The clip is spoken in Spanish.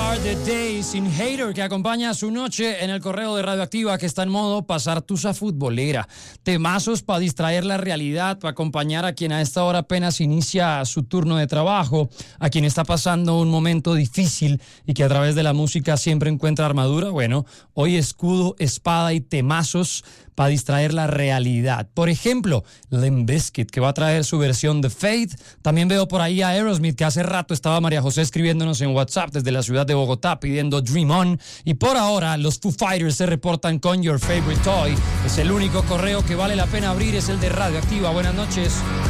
Are the Days sin Hater, que acompaña su noche en el correo de Radioactiva, que está en modo pasar tusa futbolera. Temazos para distraer la realidad, para acompañar a quien a esta hora apenas inicia su turno de trabajo, a quien está pasando un momento difícil y que a través de la música siempre encuentra armadura. Bueno, hoy escudo, espada y temazos para distraer la realidad. Por ejemplo, Limp Bizkit, que va a traer su versión de Faith. También veo por ahí a Aerosmith, que hace rato estaba María José escribiéndonos en WhatsApp desde la ciudad de Bogotá pidiendo Dream On. Y por ahora, los Foo Fighters se reportan con Your Favorite Toy. Es el único correo que vale la pena abrir, es el de Radioactiva. Buenas noches.